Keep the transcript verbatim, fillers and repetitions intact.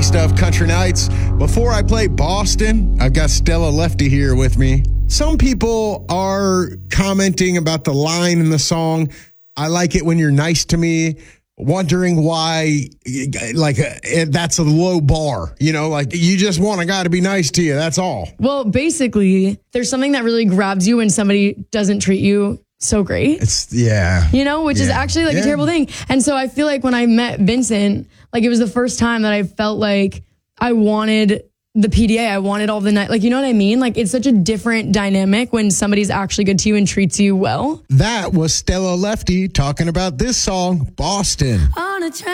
Stuff Country Nights. Before I play Boston, I've got Stella Lefty here with me. Some people are commenting about the line in the song, I like it when you're nice to me, wondering why, like, uh, that's a low bar. You know, like, you just want a guy to be nice to you. That's all. Well, basically, there's something that really grabs you when somebody doesn't treat you so great. It's, yeah. You know, which yeah. is actually like yeah. a terrible thing. And so I feel like when I met Vincent, like, it was the first time that I felt like I wanted the P D A. I wanted all the night. Like, you know what I mean? Like, it's such a different dynamic when somebody's actually good to you and treats you well. That was Stella Lefty talking about this song, Boston. On a train.